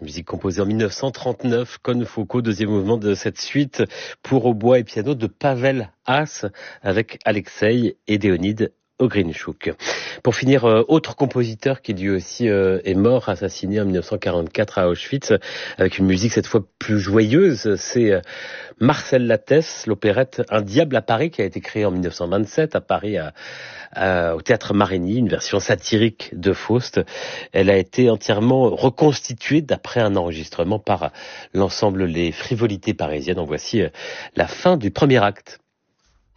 musique composée en 1939, Con Foucault, deuxième mouvement de cette suite pour hautbois et piano de Pavel Haas avec Alexei et Léonid Ogrinchuk. Pour finir, autre compositeur qui lui aussi est mort, assassiné en 1944 à Auschwitz, avec une musique cette fois plus joyeuse, c'est Marcel Lattès, l'opérette Un diable à Paris, qui a été créée en 1927 à Paris, au Théâtre Marigny, une version satirique de Faust. Elle a été entièrement reconstituée d'après un enregistrement par l'ensemble Les Frivolités Parisiennes. En voici la fin du premier acte.